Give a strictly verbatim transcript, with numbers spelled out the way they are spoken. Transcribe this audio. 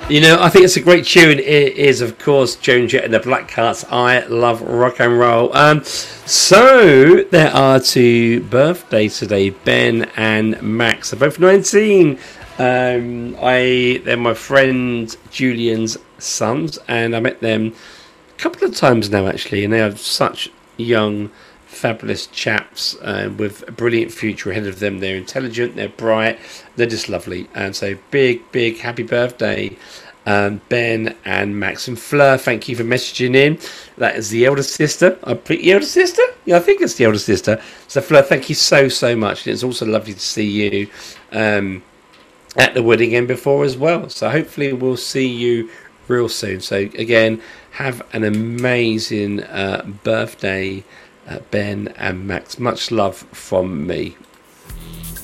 You know, I think it's a great tune. It is, of course, Joan Jett and the Blackhearts. I love rock and roll. Um, so there are two birthdays today, Ben and Max. They're both nineteen. Um, I they're my friend Julian's sons, and I met them a couple of times now, actually, and they are such young, fabulous chaps uh, with a brilliant future ahead of them. They're intelligent, they're bright, they're just lovely. And so big, big happy birthday, um, Ben and Max. And Fleur, thank you for messaging in. That is the elder sister. I put the elder sister? Yeah, I think it's the elder sister. So Fleur, thank you so, so much. And it's also lovely to see you um, at the wedding and before as well. So hopefully we'll see you real soon. So again, have an amazing uh, birthday, Uh, Ben and Max. Much love from me.